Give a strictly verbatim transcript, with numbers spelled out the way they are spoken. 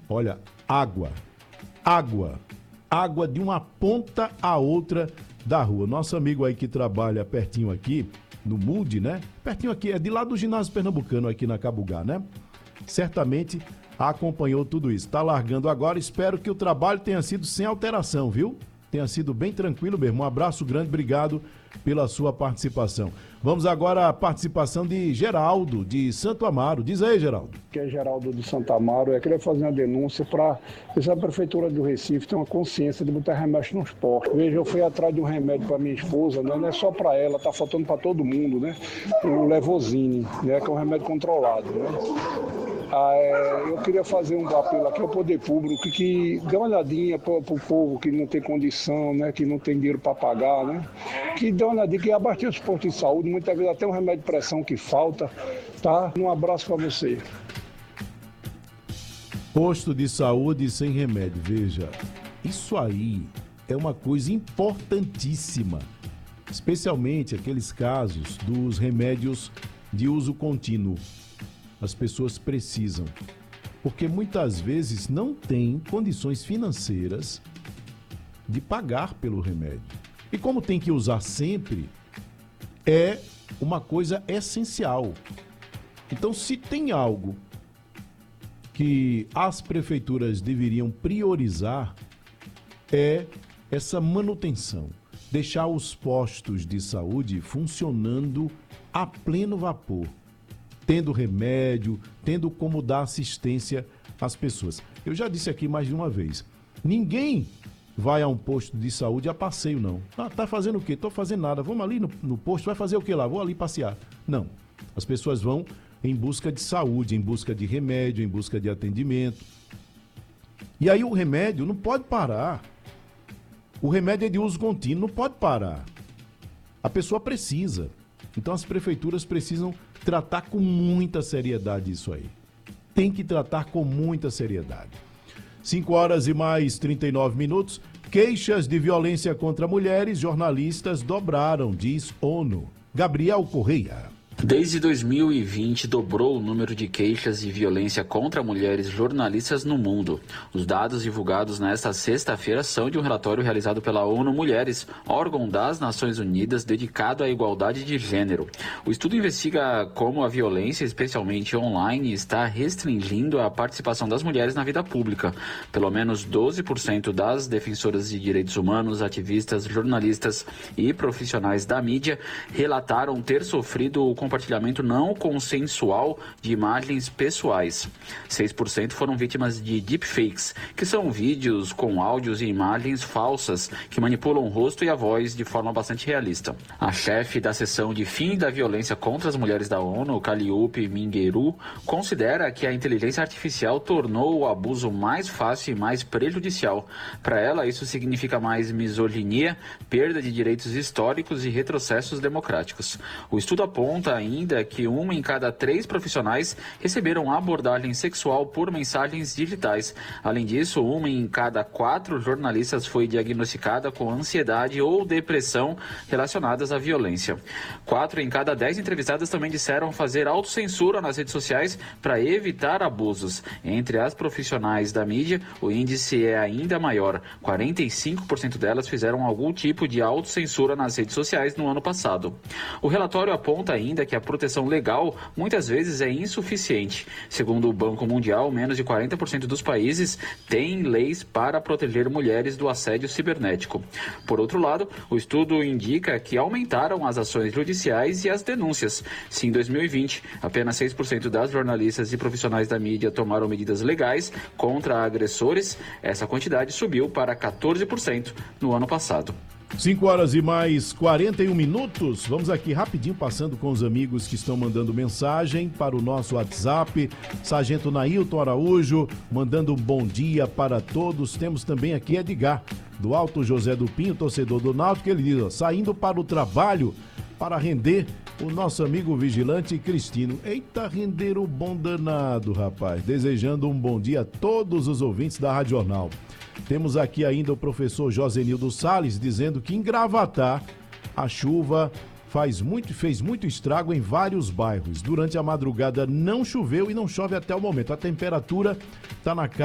Olha, água, água, água de uma ponta a outra da rua. Nosso amigo aí que trabalha pertinho aqui, no M U D, né? Pertinho aqui, é de lá do ginásio pernambucano aqui na Cabugá, né? Certamente acompanhou tudo isso. Tá largando agora, espero que o trabalho tenha sido sem alteração, viu? Tenha sido bem tranquilo mesmo. Um abraço grande, obrigado pela sua participação. Vamos agora à participação de Geraldo, de Santo Amaro. Diz aí, Geraldo. Que é Geraldo de Santo Amaro. Eu queria fazer uma denúncia para ver se a Prefeitura do Recife tem uma consciência de botar remédio nos postos. Veja, eu fui atrás de um remédio para minha esposa, né? Não é só para ela, tá faltando para todo mundo, né? O Levozine, né? Que é um remédio controlado, né? Ah, é, eu queria fazer um apelo aqui ao poder público que, que dê uma olhadinha para o povo que não tem condição, né, que não tem dinheiro para pagar, né, que dê uma olhadinha, que abasteça os postos de saúde, muitas vezes até um remédio de pressão que falta, tá? Um abraço para você. Posto de saúde sem remédio, veja, isso aí é uma coisa importantíssima, especialmente aqueles casos dos remédios de uso contínuo. As pessoas precisam, porque muitas vezes não têm condições financeiras de pagar pelo remédio. E como tem que usar sempre, é uma coisa essencial. Então, se tem algo que as prefeituras deveriam priorizar, é essa manutenção, deixar os postos de saúde funcionando a pleno vapor, tendo remédio, tendo como dar assistência às pessoas. Eu já disse aqui mais de uma vez, ninguém vai a um posto de saúde a passeio, não. Ah, tá fazendo o quê? Tô fazendo nada. Vamos ali no, no posto, vai fazer o quê lá? Vou ali passear. Não. As pessoas vão em busca de saúde, em busca de remédio, em busca de atendimento. E aí o remédio não pode parar. O remédio é de uso contínuo, não pode parar. A pessoa precisa. Então as prefeituras precisam tratar com muita seriedade isso aí. Tem que tratar com muita seriedade. cinco horas e mais trinta e nove minutos. Queixas de violência contra mulheres, jornalistas dobraram, diz ONU. Gabriel Correia. Desde dois mil e vinte, dobrou o número de queixas de violência contra mulheres jornalistas no mundo. Os dados divulgados nesta sexta-feira são de um relatório realizado pela ONU Mulheres, órgão das Nações Unidas dedicado à igualdade de gênero. O estudo investiga como a violência, especialmente online, está restringindo a participação das mulheres na vida pública. Pelo menos doze por cento das defensoras de direitos humanos, ativistas, jornalistas e profissionais da mídia relataram ter sofrido o compartilhamento não consensual de imagens pessoais. seis por cento foram vítimas de deepfakes, que são vídeos com áudios e imagens falsas que manipulam o rosto e a voz de forma bastante realista. A chefe da seção de fim da violência contra as mulheres da ONU, Calliope Mingueru, considera que a inteligência artificial tornou o abuso mais fácil e mais prejudicial. Para ela, isso significa mais misoginia, perda de direitos históricos e retrocessos democráticos. O estudo aponta ainda que uma em cada três profissionais receberam abordagem sexual por mensagens digitais. Além disso, uma em cada quatro jornalistas foi diagnosticada com ansiedade ou depressão relacionadas à violência. Quatro em cada dez entrevistadas também disseram fazer autocensura nas redes sociais para evitar abusos. Entre as profissionais da mídia, o índice é ainda maior. quarenta e cinco por cento delas fizeram algum tipo de autocensura nas redes sociais no ano passado. O relatório aponta ainda que a proteção legal muitas vezes é insuficiente. Segundo o Banco Mundial, menos de quarenta por cento dos países têm leis para proteger mulheres do assédio cibernético. Por outro lado, o estudo indica que aumentaram as ações judiciais e as denúncias. Se em dois mil e vinte, apenas seis por cento das jornalistas e profissionais da mídia tomaram medidas legais contra agressores, essa quantidade subiu para quatorze por cento no ano passado. cinco horas e mais quarenta e um minutos. Vamos aqui rapidinho passando com os amigos que estão mandando mensagem para o nosso WhatsApp. Sargento Nailton Araújo mandando um bom dia para todos. Temos também aqui Edgar, do Alto José do Pinho, torcedor do Náutico. Ele diz, ó, saindo para o trabalho para render o nosso amigo vigilante Cristino. Eita, render o bom danado, rapaz. Desejando um bom dia a todos os ouvintes da Rádio Jornal. Temos aqui ainda o professor Josenildo Salles dizendo que em Gravatá a chuva faz muito, fez muito estrago em vários bairros. Durante a madrugada não choveu e não chove até o momento. A temperatura está na casa